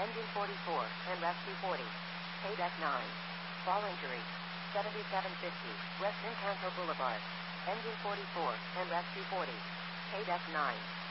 Engine 44 and rescue 40. Paid F9. Fall injury. 7750 West Encanto Boulevard. Engine 44 and rescue 40. Paid F9.